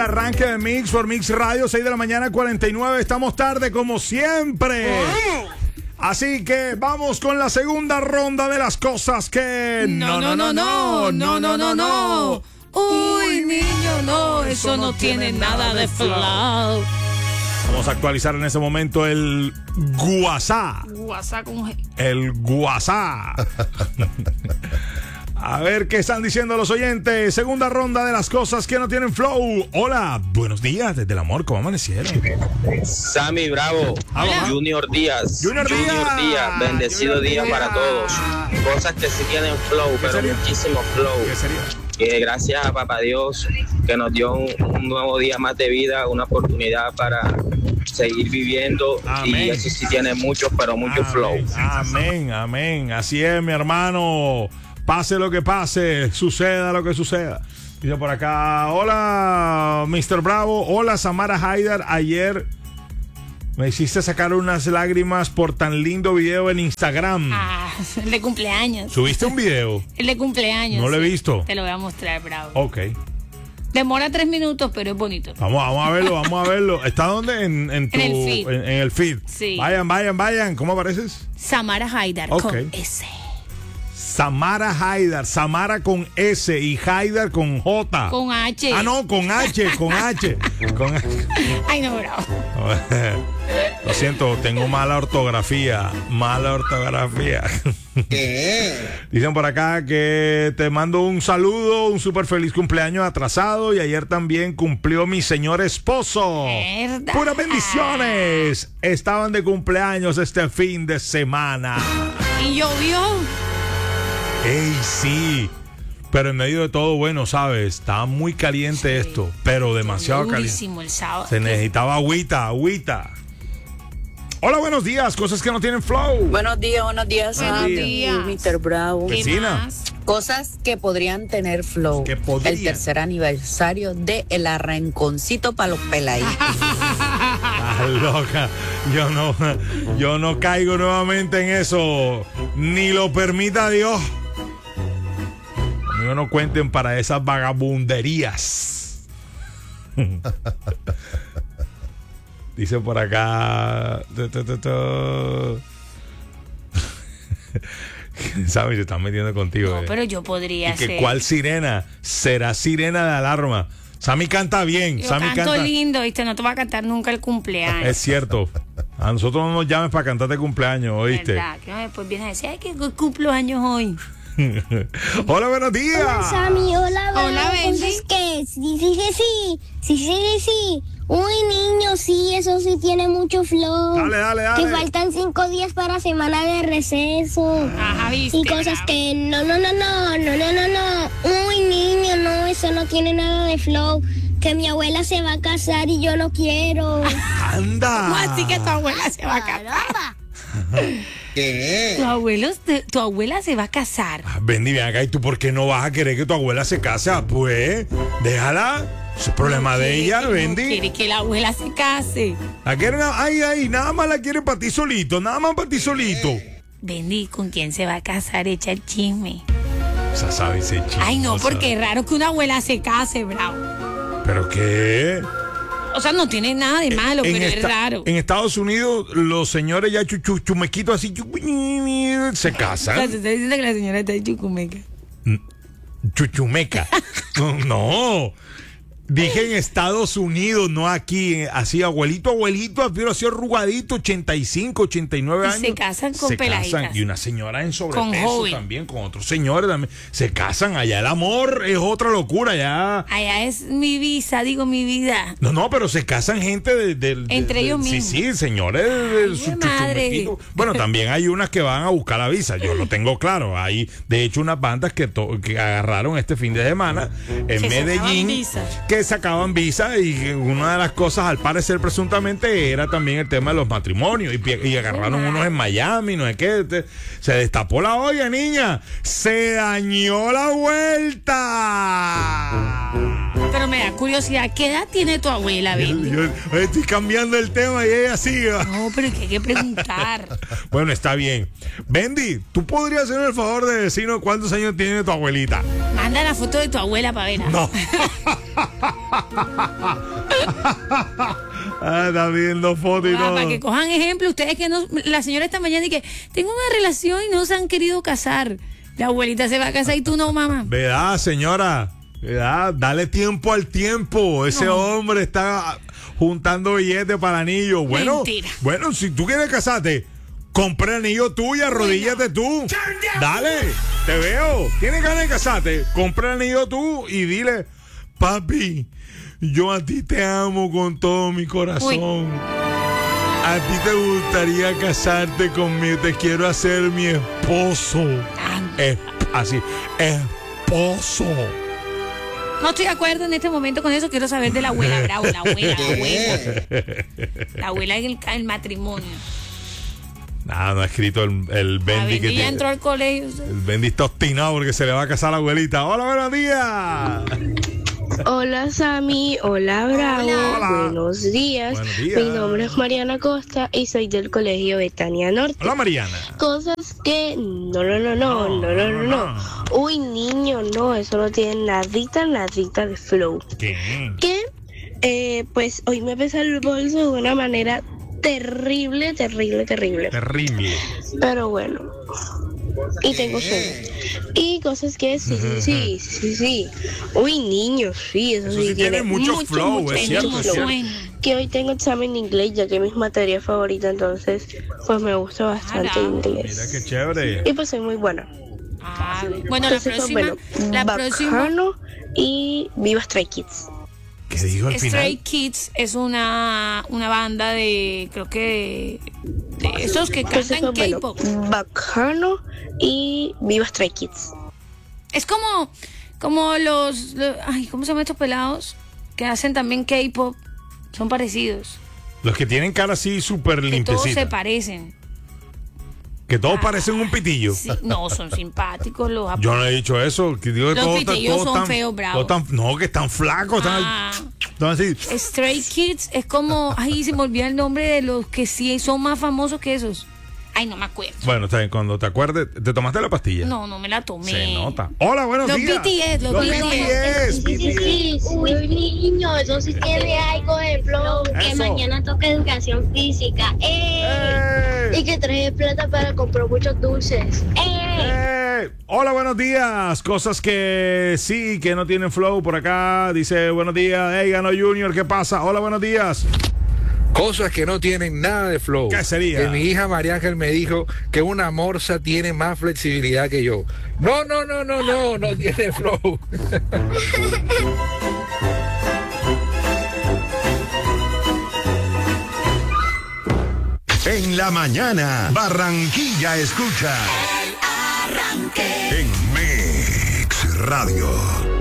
arranque de Mix por Mix Radio, 6 de la mañana, 49. Estamos tarde como siempre. Así que vamos con la segunda ronda de las cosas que... No. Uy, niño, no, eso no tiene nada de flow. Vamos a actualizar en ese momento el WhatsApp. WhatsApp con G. El WhatsApp. A ver qué están diciendo los oyentes. Segunda ronda de las cosas que no tienen flow. Hola, buenos días desde el amor, ¿cómo amanecieron? Sammy Bravo, Hola. Junior Díaz, Junior Díaz. bendecido Junior día Díaz. para todos. Cosas que sí tienen flow, pero sería? muchísimo flow. ¿Qué sería? Gracias a Papá Dios que nos dio un nuevo día más de vida, una oportunidad para seguir viviendo. Amén. Y eso sí tiene mucho, pero mucho flow. Amén, amén. Así es, mi hermano. Pase lo que pase, suceda lo que suceda. Dice por acá, hola, Mr. Bravo. Hola, Samara Haidar. Ayer me hiciste sacar unas lágrimas por tan lindo video en Instagram. El de cumpleaños. ¿Subiste un video? El de cumpleaños. No lo he sí. visto. Te lo voy a mostrar, Bravo. Ok. Demora 3 minutos, pero es bonito. Vamos a verlo. ¿Está dónde? En el feed. En el feed. Sí. Vayan. ¿Cómo apareces? Samara Haidar Ok. con S. Samara Haidar. Samara con S y Haidar con J. Con H. Ah, no, con H. Ay, no, Bravo. Lo siento, tengo mala ortografía. Dicen por acá que te mando un saludo, un súper feliz cumpleaños atrasado y ayer también cumplió mi señor esposo. ¿Verdad? Puras bendiciones. Estaban de cumpleaños este fin de semana. Y llovió. ¡Ey, sí! Pero en medio de todo, bueno, ¿sabes? Estaba muy caliente esto, pero demasiado caliente. Durísimo el sábado. Se necesitaba agüita. Hola, buenos días. Cosas que no tienen flow. Buenos días. Buenos días. Mr. Bravo. ¿Qué Vecina. más? Cosas que podrían tener flow. Que podrían. El tercer aniversario de El Arranconcito para los peladitos. Ah, loca. Yo no caigo nuevamente en eso. Ni lo permita Dios. Conmigo no cuenten para esas vagabunderías. Dice por acá. ¿Sabes? Se están metiendo contigo. No, pero yo podría ¿Y que ser. cuál sirena? Será sirena de alarma. Sammy canta bien. Yo Sammy canto canta lindo, ¿viste? No te va a cantar nunca el cumpleaños. Es cierto. A nosotros no nos llames para cantarte cumpleaños, ¿oíste? ¿Verdad? Que después vienes a decir, ay, que cumplo años hoy. Hola, buenos días. Hola, Sammy, hola, Hola, Benji. Entonces, ¿qué? Sí. Uy, niño, sí, eso sí tiene mucho flow. Dale. Que faltan 5 días para semana de receso. Ajá, ¿viste? Y cosas que no. Uy, niño, no, eso no tiene nada de flow. Que mi abuela se va a casar y yo no quiero. Anda. ¿Cómo así que tu abuela se va a casar? ¿Qué? Tu abuela se va a casar. Bendy, ven acá. ¿Y tú por qué no vas a querer que tu abuela se case? Pues, déjala. Ese es problema de ella, No Bendy. quiere que la abuela se case. La quieren, ay, nada más la quiere para ti solito. Bendy, ¿con quién se va a casar? Echa el chisme. O sea, sabes ese chisme. Ay, no, porque es raro que una abuela se case, Bravo. ¿Pero qué? O sea, no tiene nada de malo, pero es raro. En Estados Unidos, los señores ya chumequitos así se O sea, casan. se está diciendo que la señora está de Chucumeca. Chuchumeca. No. Dije en Estados Unidos, no aquí, así abuelito, pero así arrugadito, 85, 89 Y años. se casan con Se casan. peladitas. Y una señora en Con sobrepeso joven. también, con otros señores también. Se casan, allá el amor es otra locura, ya. Allá es mi vida. No, pero se casan gente Entre ellos mismos. Sí, señores de su madre. chuchumequito. Bueno, también hay unas que van a buscar la visa, yo lo tengo claro. Hay, de hecho, unas bandas que agarraron este fin de semana en Que sacaban Medellín. visa. Que sacaban visa y una de las cosas, al parecer, presuntamente, era también el tema de los matrimonios. Y agarraron unos en Miami, no sé qué. Se destapó la olla, niña. Se dañó la vuelta. Pero me da curiosidad, ¿qué edad tiene tu abuela, Bendy? Yo estoy cambiando el tema y ella sigue. No, pero que hay que preguntar. Bueno, está bien. Bendy, ¿tú podrías hacerme el favor de decirnos cuántos años tiene tu abuelita? Manda la foto de tu abuela para verla. No. Está viendo fotos y todo. Para que cojan ejemplo, ustedes que no, la señora esta mañana y que tengo una relación y no se han querido casar. La abuelita se va a casar y tú no, mamá. ¿Verdad, señora? ¿Verdad? Dale tiempo al tiempo. Ese hombre está juntando billetes para anillo. Bueno, Mentira. bueno, si tú quieres casarte, compra el anillo tú y arrodíllate tú. Dale, te veo. ¿Tienes ganas de casarte? Compra el anillo tú y dile, papi, yo a ti te amo con todo mi corazón. A ti te gustaría casarte conmigo. Te quiero hacer mi esposo. Así, esposo. No estoy de acuerdo en este momento con eso. Quiero saber de la abuela, Bravo. La abuela. La abuela en el matrimonio. Nada, no ha escrito el Bendy que ya tiene. entró al colegio. El Bendy está obstinado porque se le va a casar a la abuelita. Hola, buenos días. Hola Sammy, hola Bravo, Hola. Buenos días. Buenos días. Mi nombre es Mariana Costa y soy del Colegio Betania Norte. Hola, Mariana. Cosas que no. Uy, niño, no, eso no tiene nadita de flow. ¿Qué? Que, pues hoy me pesa el bolso de una manera terrible. Terrible. Pero bueno. Y tengo sueño. Y cosas que sí. Uy, niño, sí, eso sí tiene mucho flow, es cierto, es cierto. Que hoy tengo examen de inglés, ya que es mi materia favorita, entonces, pues me gusta bastante inglés. Mira qué chévere. Y pues soy muy buena. Bueno, la Entonces, próxima. Bacano y Viva Stray Kids. ¿Qué dijo al Stray final? Kids es una banda de, creo que de esos que Entonces, cantan pues, K-pop. Bacano y Viva Stray Kids. Es como los, ay, ¿cómo se llaman estos pelados? Que hacen también K-pop. Son parecidos. Los que tienen cara así súper Que todos se limpiecita. parecen. Que todos parecen un pitillo. Sí, no, son simpáticos los Yo no he dicho eso. Que digo que Los todos pitillos son están- feos, Bravo. todos están- no, que están flacos. Ah. Están así. Stray Kids es como, ay, se me olvida el nombre de los que sí son más famosos que esos. Ay, no me acuerdo. Bueno, está bien, cuando te acuerdes, ¿te tomaste la pastilla? No me la tomé. Se nota. Hola, buenos Los días. BTS, los BTS. Sí, uy, niño, eso sí tiene algo de flow. Que Eso. mañana toca educación física. Y que trae plata para comprar muchos dulces. Hola, buenos días. Cosas que sí, que no tienen flow por acá. Dice, buenos días. Hey, ganó Junior, ¿qué pasa? Hola, buenos días. Cosas que no tienen nada de flow. ¿Qué sería? Que mi hija María Ángel me dijo que una morsa tiene más flexibilidad que yo. No tiene flow. En la mañana, Barranquilla escucha. En Mix Radio.